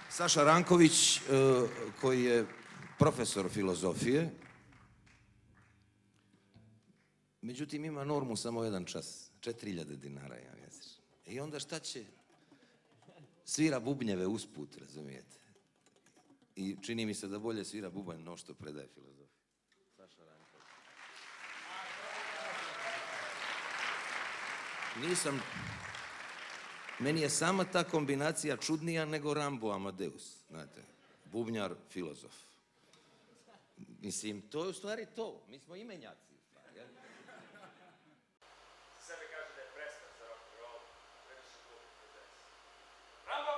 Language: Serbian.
Saša Ranković, koji je profesor filozofije, međutim ima normu samo jedan čas, 4000 dinara ja mjesečno. I onda šta će? Svira bubnjeve usput, razumijete? I čini mi se da bolje svira bubanj no što predaje filozofiju. Saša Ranković. Nisam... Meni je sama ta kombinacija čudnija nego Rambo Amadeus, znate. Bubnjar, filozof. Mislim, to je u stvari to. Mi smo imenjaci. Sebe kaže da je prestar za rock and roll, previše glupi proces. Rambo!